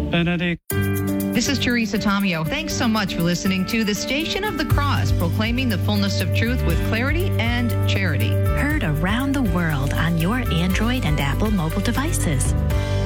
Benedict. This is Teresa Tomeo. Thanks so much for listening to the Station of the Cross, proclaiming the fullness of truth with clarity and charity. Heard around the world on your Android and Apple mobile devices.